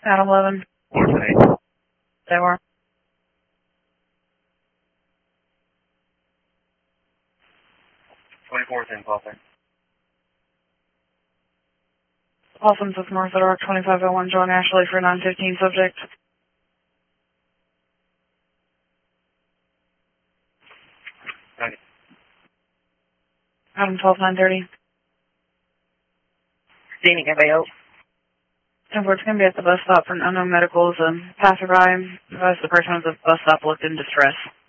Adam 11. Coordinate. They were. 24th in Paulson. Paulson's with North Arc 2501, John Ashley for 915 subject. Adam 12 930. Scenic available. And we're going to be at the bus stop for an unknown medicals. Passerby advised the person at the bus stop looked in distress.